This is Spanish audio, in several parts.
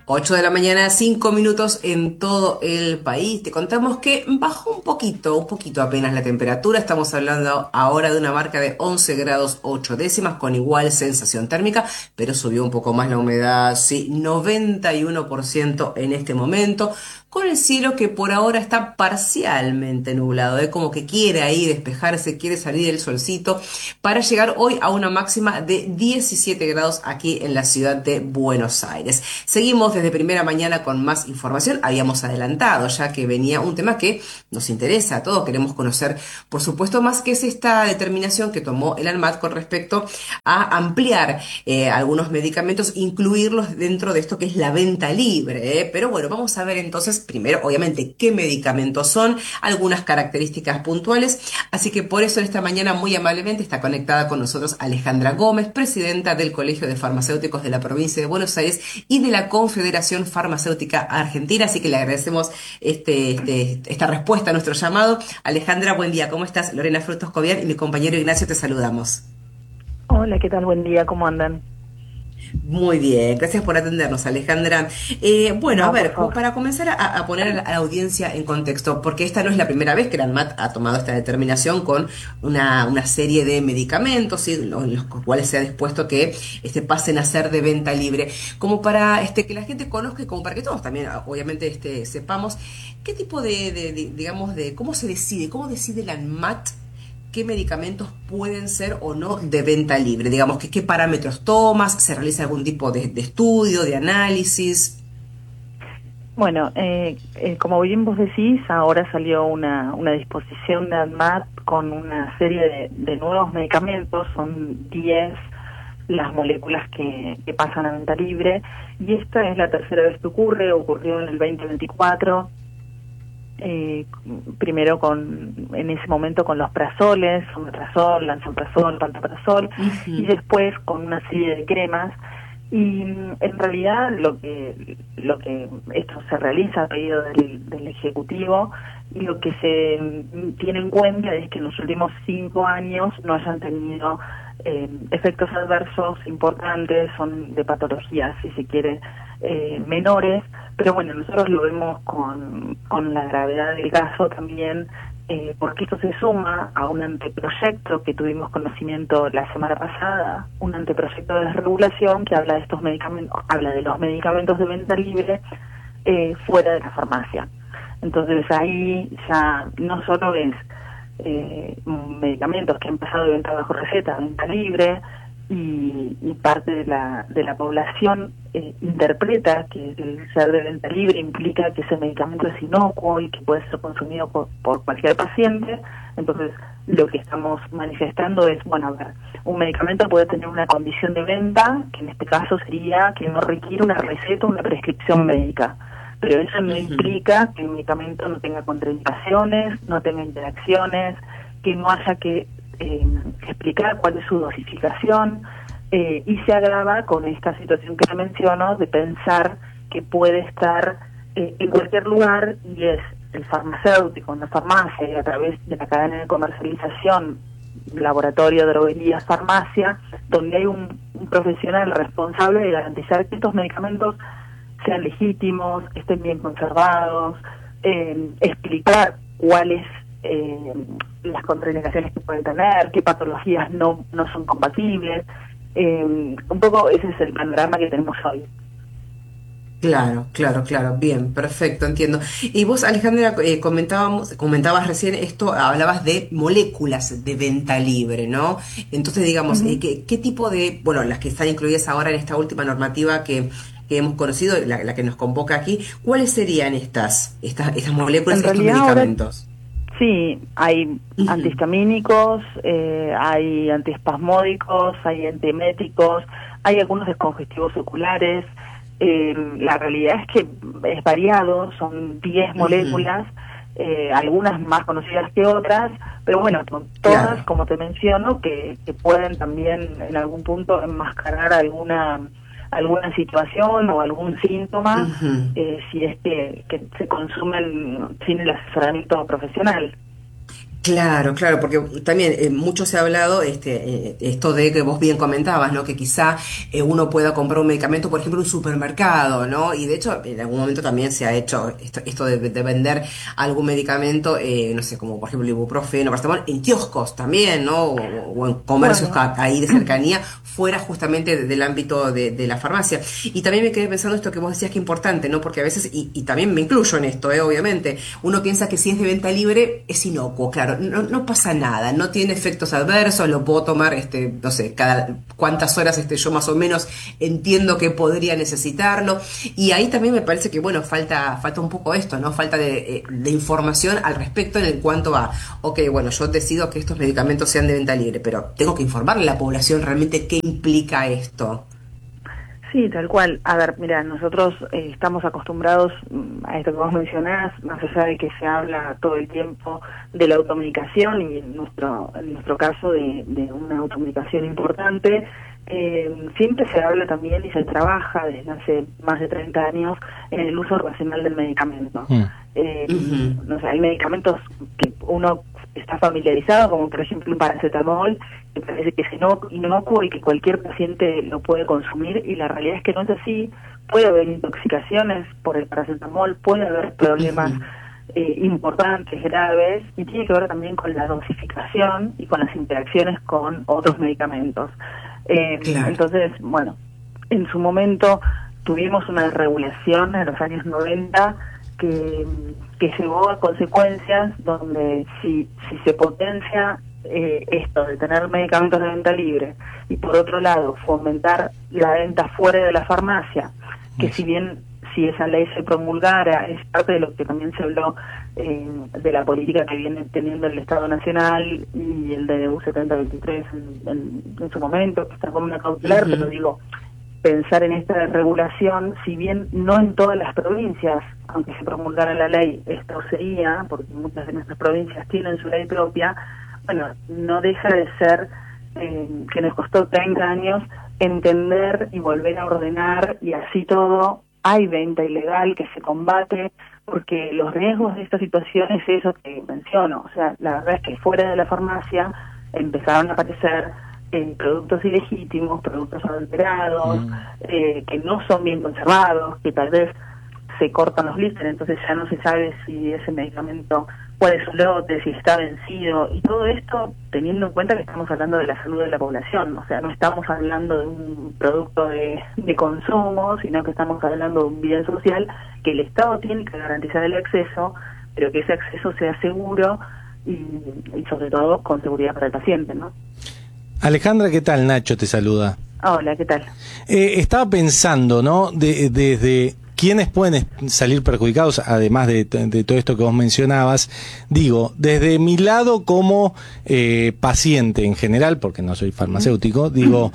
8 de la mañana, 5 minutos en todo el país. Te contamos que bajó un poquito apenas la temperatura. Estamos hablando ahora de una marca de 11 grados 8 décimas con igual sensación térmica, pero subió un poco más la humedad, sí, 91% en este momento, con el cielo que por ahora está parcialmente nublado, como que quiere ahí despejarse, quiere salir el solcito para llegar hoy a una máxima de 17 grados aquí en la ciudad de Buenos Aires. Seguimos desde primera mañana con más información. Habíamos adelantado ya que venía un tema que nos interesa a todos, queremos conocer por supuesto más, que es esta determinación que tomó el ANMAT con respecto a ampliar algunos medicamentos, incluirlos dentro de esto que es la venta libre. Pero bueno, vamos a ver entonces primero, obviamente, qué medicamentos son, algunas características puntuales. Así que por eso en esta mañana muy amablemente está conectada con nosotros Alejandra Gómez, presidenta del Colegio de Farmacéuticos de la provincia de Buenos Aires y de la Confederación Farmacéutica Argentina. Así que le agradecemos esta respuesta a nuestro llamado. Alejandra, buen día, ¿cómo estás? Lorena Frutos Cobian y mi compañero Ignacio te saludamos. Hola, ¿qué tal? Buen día, ¿cómo andan? Muy bien, gracias por atendernos, Alejandra. Bueno, a No, por ver, como favor. para comenzar a poner a la audiencia en contexto, porque esta no es la primera vez que la ANMAT ha tomado esta determinación con una serie de medicamentos, ¿sí? Los cuales se ha dispuesto que pasen a ser de venta libre, como para que la gente conozca y como para que todos también, obviamente, sepamos qué tipo digamos, de cómo decide la ANMAT qué medicamentos pueden ser o no de venta libre. Digamos, que qué parámetros tomas, se realiza algún tipo de estudio, de análisis. Bueno, como bien vos decís, ahora salió una disposición de ANMAT con una serie de nuevos medicamentos, son 10 las moléculas que pasan a venta libre, y esta es la tercera vez que ocurrió en el 2024, primero en ese momento con los prazoles, omeprazol, lansoprazol, pantoprazol, y Ujú. después con una serie de cremas. Y en realidad lo que esto se realiza a pedido del Ejecutivo, y lo que se tiene en cuenta es que en los últimos 5 años no hayan tenido efectos adversos importantes, son de patologías, si se quiere, menores, pero bueno, nosotros lo vemos con la gravedad del caso también, porque esto se suma a un anteproyecto que tuvimos conocimiento la semana pasada, un anteproyecto de desregulación que habla de estos medicamentos, habla de los medicamentos de venta libre fuera de la farmacia. Entonces ahí ya no solo es medicamentos que han pasado de venta bajo receta a venta libre, y parte de la población interpreta que el ser de venta libre implica que ese medicamento es inocuo y que puede ser consumido por cualquier paciente. Entonces lo que estamos manifestando es, bueno, a ver, un medicamento puede tener una condición de venta, que en este caso sería que no requiere una receta o una prescripción médica, pero eso no Ujú. implica que el medicamento no tenga contraindicaciones, no tenga interacciones, que no haya que explicar cuál es su dosificación, y se agrava con esta situación que te menciono de pensar que puede estar en cualquier lugar, y es el farmacéutico en la farmacia y a través de la cadena de comercialización, laboratorio, droguería, farmacia, donde hay un profesional responsable de garantizar que estos medicamentos sean legítimos, estén bien conservados, explicar cuáles las contraindicaciones que pueden tener, qué patologías no son compatibles. Un poco ese es el panorama que tenemos hoy. Claro, claro, claro. Bien, perfecto, entiendo. Y vos, Alejandra, comentabas recién esto, hablabas de moléculas de venta libre, ¿no? Entonces, digamos, Ujú. ¿qué tipo bueno, las que están incluidas ahora en esta última normativa que hemos conocido, la que nos convoca aquí, ¿cuáles serían estas moléculas, En estos realidad ahora medicamentos? sí, hay Ujú. antihistamínicos, hay antiespasmódicos, hay antieméticos, hay algunos descongestivos oculares. La realidad es que es variado, son 10 Ujú. moléculas, algunas más conocidas que otras, pero bueno, todas, Claro. como te menciono, que pueden también en algún punto enmascarar alguna situación o algún síntoma, Ujú. si es que se consumen sin el asesoramiento profesional. Claro, claro, porque también mucho se ha hablado esto de que vos bien comentabas, ¿no? Que quizá uno pueda comprar un medicamento, por ejemplo, en un supermercado, ¿no? Y de hecho, en algún momento también se ha hecho esto de vender algún medicamento, no sé, como por ejemplo el ibuprofeno, paracetamol, en kioscos también, ¿no? O en comercios Bueno, ahí de cercanía, fuera justamente del ámbito de la farmacia. Y también me quedé pensando esto que vos decías que es importante, ¿no? Porque a veces, y también me incluyo en esto, obviamente, uno piensa que si es de venta libre es inocuo, claro, no pasa nada, no tiene efectos adversos, lo puedo tomar, no sé, cada cuántas horas yo más o menos entiendo que podría necesitarlo. Y ahí también me parece que, bueno, falta un poco esto, ¿no? Falta de información al respecto en cuanto a, ok, bueno, yo decido que estos medicamentos sean de venta libre, pero tengo que informarle a la población realmente qué implica esto. sí, tal cual. A ver, mira, nosotros estamos acostumbrados a esto que vos mencionás, más allá de que se habla todo el tiempo de la automedicación y en nuestro caso de una automedicación importante, siempre se habla también y se trabaja desde hace más de 30 años en el uso racional del medicamento. Mm. No sé, hay medicamentos que uno está familiarizado, como por ejemplo un paracetamol, que parece que es inocuo y que cualquier paciente lo puede consumir, y la realidad es que no es así. Puede haber intoxicaciones por el paracetamol, puede haber problemas importantes, graves, y tiene que ver también con la dosificación y con las interacciones con otros medicamentos. Claro. Entonces, bueno, en su momento tuvimos una regulación en los años 90 que llevó a consecuencias donde si se potencia esto de tener medicamentos de venta libre y por otro lado fomentar la venta fuera de la farmacia, que si bien si esa ley se promulgara es parte de lo que también se habló de la política que viene teniendo el Estado Nacional y el DNU 7023 en su momento, que está como una cautelar, pero digo, pensar en esta regulación, si bien no en todas las provincias, aunque se promulgara la ley, esto sería, porque muchas de nuestras provincias tienen su ley propia, bueno, no deja de ser que nos costó 30 años entender y volver a ordenar, y así todo hay venta ilegal que se combate, porque los riesgos de esta situación es eso que menciono. O sea, la verdad es que fuera de la farmacia empezaron a aparecer productos ilegítimos, productos adulterados, que no son bien conservados, que tal vez se cortan los blister, entonces ya no se sabe si ese medicamento, cuál es su lote, si está vencido, y todo esto teniendo en cuenta que estamos hablando de la salud de la población. O sea, no estamos hablando de un producto de consumo, sino que estamos hablando de un bien social que el Estado tiene que garantizar el acceso, pero que ese acceso sea seguro y sobre todo con seguridad para el paciente, ¿no? Alejandra, ¿qué tal? Nacho te saluda. Hola, ¿qué tal? Estaba pensando, ¿no? Desde quiénes pueden salir perjudicados, además de todo esto que vos mencionabas. Digo, desde mi lado como paciente en general, porque no soy farmacéutico, digo,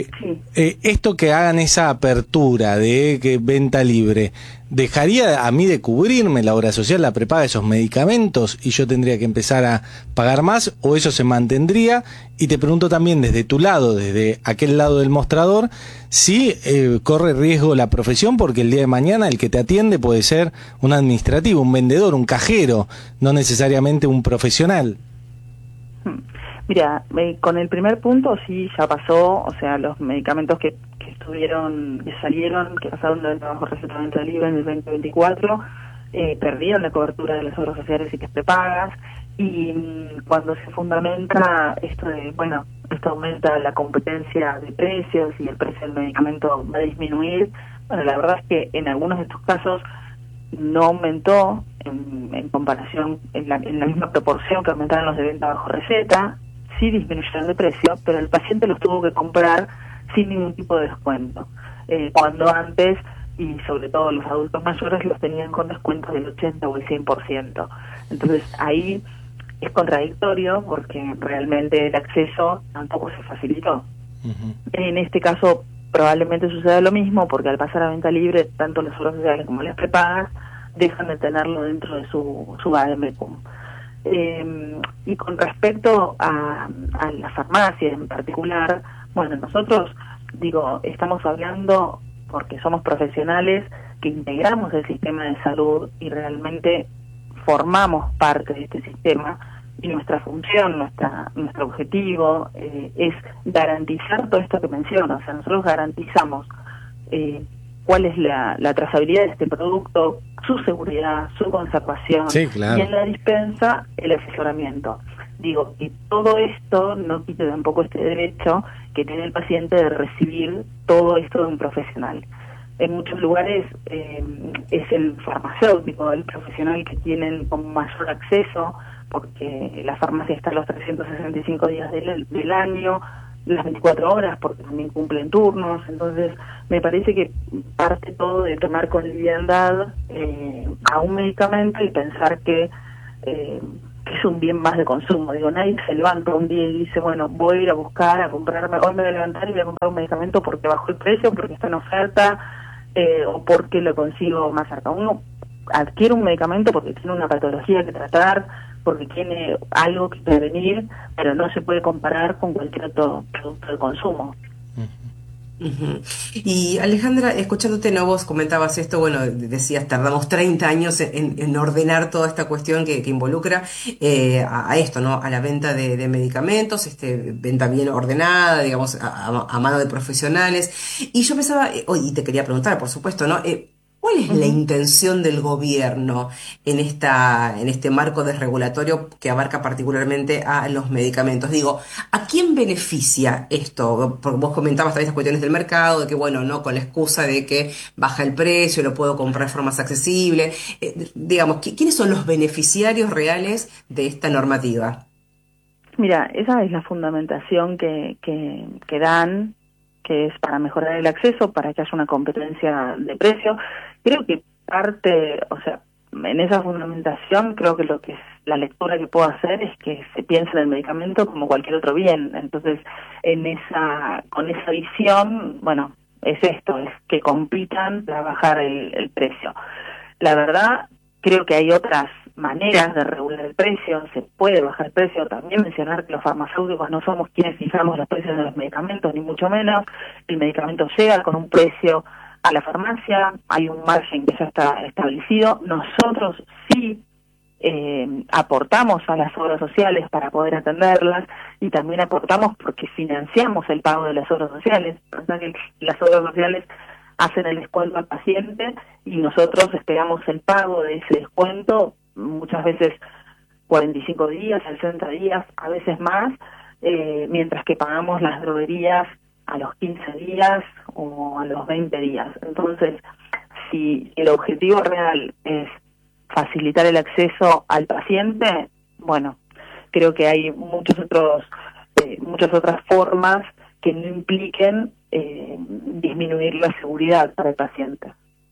esto que hagan esa apertura de que venta libre, ¿dejaría a mí de cubrirme la obra social, la prepaga de esos medicamentos y yo tendría que empezar a pagar más, o eso se mantendría? Y te pregunto también desde tu lado, desde aquel lado del mostrador, si corre riesgo la profesión, porque el día de mañana el que te atiende puede ser un administrativo, un vendedor, un cajero, no necesariamente un profesional. Mira, con el primer punto sí ya pasó. O sea, los medicamentos que salieron, que pasaron del trabajo recetamiento libre en el 2024, perdieron la cobertura de las obras sociales y que prepagas, y cuando se fundamenta esto de, bueno, esto aumenta la competencia de precios y el precio del medicamento va a disminuir, bueno, la verdad es que en algunos de estos casos no aumentó en comparación, en la misma proporción que aumentaron los de venta bajo receta, sí disminuyeron de precio, pero el paciente los tuvo que comprar sin ningún tipo de descuento, cuando antes, y sobre todo los adultos mayores, los tenían con descuentos del 80 o el 100%. Entonces ahí es contradictorio porque realmente el acceso tampoco se facilitó. En este caso probablemente suceda lo mismo, porque al pasar a venta libre, tanto las obras sociales como las prepagas dejan de tenerlo dentro de su AMCUM. Y con respecto a la farmacia en particular, bueno, nosotros, digo, estamos hablando porque somos profesionales que integramos el sistema de salud y realmente formamos parte de este sistema, y nuestra función, nuestro objetivo es garantizar todo esto que menciono. O sea, nosotros garantizamos cuál es la trazabilidad de este producto, su seguridad, su conservación, sí, claro. Y en la dispensa el asesoramiento. Digo, y todo esto no quita tampoco este derecho que tiene el paciente de recibir todo esto de un profesional. En muchos lugares es el farmacéutico, el profesional que tienen con mayor acceso, porque la farmacia está los 365 días del año, las 24 horas, porque también cumplen turnos. Entonces me parece que parte todo de tomar con liviandad a un medicamento y pensar que es un bien más de consumo. Digo, nadie se levanta un día y dice, bueno, voy a ir a buscar, a comprarme, hoy me voy a levantar y voy a comprar un medicamento porque bajó el precio, porque está en oferta, o porque lo consigo más cerca. Uno adquiere un medicamento porque tiene una patología que tratar, porque tiene algo que prevenir, pero no se puede comparar con cualquier otro producto de consumo. Uh-huh. Y Alejandra, escuchándote, ¿no? Vos comentabas esto, bueno, decías, tardamos 30 años en ordenar toda esta cuestión que involucra a esto, ¿no? A la venta de medicamentos, venta bien ordenada, digamos, a mano de profesionales. Y yo pensaba, y te quería preguntar, por supuesto, ¿no? ¿Cuál es la intención del gobierno en este marco desregulatorio que abarca particularmente a los medicamentos? Digo, ¿a quién beneficia esto? Porque vos comentabas también estas cuestiones del mercado, de que, bueno, no, con la excusa de que baja el precio, lo puedo comprar de forma más accesible. Digamos, ¿quiénes son los beneficiarios reales de esta normativa? Mira, esa es la fundamentación que dan, que es para mejorar el acceso, para que haya una competencia de precio. Creo que parte, o sea, en esa fundamentación, creo que lo que es la lectura que puedo hacer es que se piensa en el medicamento como cualquier otro bien. Entonces, con esa visión, bueno, es esto, es que compitan para bajar el precio. La verdad, creo que hay otras maneras de regular el precio, se puede bajar el precio. También mencionar que los farmacéuticos no somos quienes fijamos los precios de los medicamentos, ni mucho menos. El medicamento llega con un precio a la farmacia, hay un margen que ya está establecido. Nosotros sí aportamos a las obras sociales para poder atenderlas, y también aportamos porque financiamos el pago de las obras sociales. O sea que las obras sociales hacen el descuento al paciente y nosotros esperamos el pago de ese descuento, muchas veces 45 días, 60 días, a veces más, mientras que pagamos las droguerías a los 15 días o a los 20 días. Entonces, si el objetivo real es facilitar el acceso al paciente, bueno, creo que hay muchas otras formas que no impliquen disminuir la seguridad para el paciente.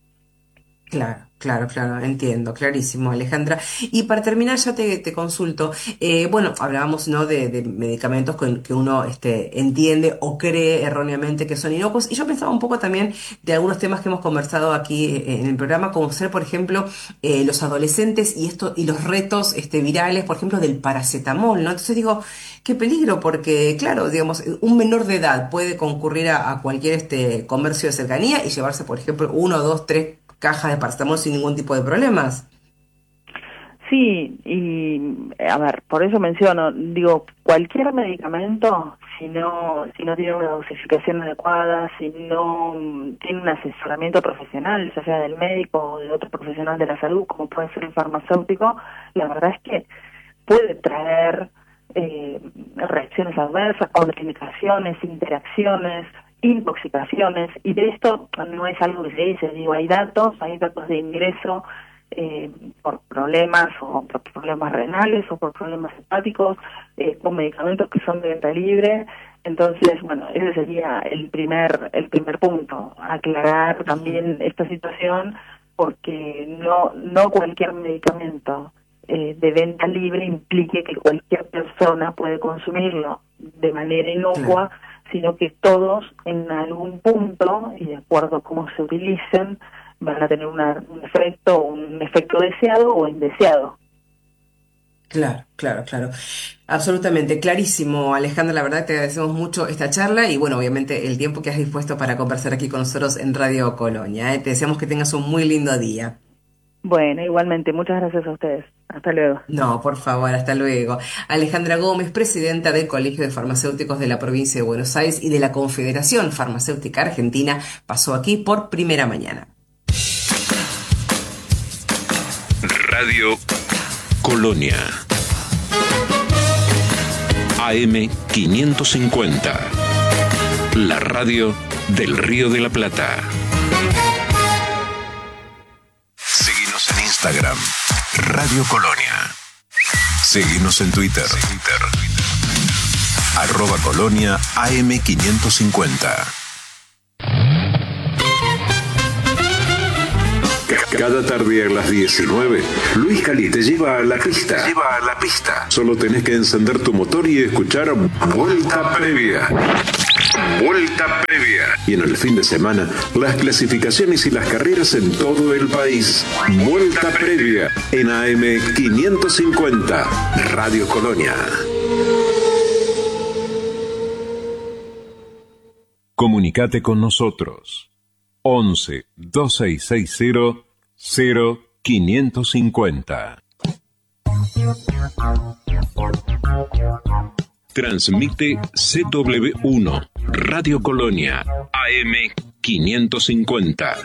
Claro, entiendo, clarísimo, Alejandra. Y para terminar, ya te consulto, bueno, hablábamos, ¿no?, de medicamentos que uno entiende o cree erróneamente que son inocuos, y yo pensaba un poco también de algunos temas que hemos conversado aquí en el programa, como ser, por ejemplo, los adolescentes y los retos virales, por ejemplo, del paracetamol, ¿no? Entonces digo, qué peligro, porque, claro, digamos, un menor de edad puede concurrir a cualquier comercio de cercanía y llevarse, por ejemplo, 1, 2, 3 cajas de paracetamol sin ningún tipo de problemas. Sí, y a ver, por eso menciono, digo, cualquier medicamento, si no tiene una dosificación adecuada, si no tiene un asesoramiento profesional, ya sea del médico o de otro profesional de la salud, como puede ser el farmacéutico, la verdad es que puede traer reacciones adversas, contraindicaciones, interacciones, intoxicaciones, y de esto no es algo que se dice, digo, hay datos de ingreso por problemas renales o por problemas hepáticos, con medicamentos que son de venta libre. Entonces, bueno, ese sería el primer punto, aclarar también esta situación, porque no cualquier medicamento de venta libre implique que cualquier persona puede consumirlo de manera inocua, sino que todos en algún punto, y de acuerdo a cómo se utilicen, van a tener un efecto deseado o indeseado. Claro. Absolutamente, clarísimo, Alejandra. La verdad te agradecemos mucho esta charla y, bueno, obviamente el tiempo que has dispuesto para conversar aquí con nosotros en Radio Colonia. Te deseamos que tengas un muy lindo día. Bueno, igualmente, muchas gracias a ustedes. Hasta luego. No, por favor, hasta luego. Alejandra Gómez, presidenta del Colegio de Farmacéuticos de la provincia de Buenos Aires y de la Confederación Farmacéutica Argentina, pasó aquí por Primera Mañana. Radio Colonia. AM 550. La radio del Río de la Plata. Seguinos en Instagram, Radio Colonia. Seguinos en Twitter. @Colonia AM 550. Cada tarde a las 19, Luis Cali te lleva a la pista. Solo tenés que encender tu motor y escuchar Vuelta Previa. Y en el fin de semana, las clasificaciones y las carreras en todo el país. Vuelta Previa en AM 550, Radio Colonia. Comunicate con nosotros. 11 2660 0550. Transmite CW1 Radio Colonia AM 550.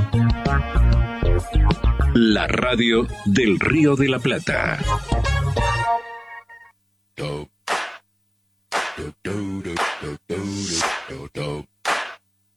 La radio del Río de la Plata. Do, do, do, do, do, do, do, do.